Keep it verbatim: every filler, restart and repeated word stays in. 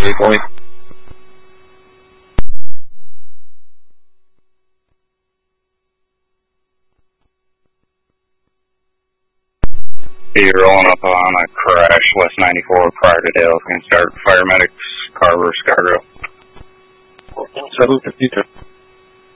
eight for you. You're rolling up on a crash, West ninety-four, prior to Dale. Can start fire medics, Carver, Scarborough. seven fifty-two.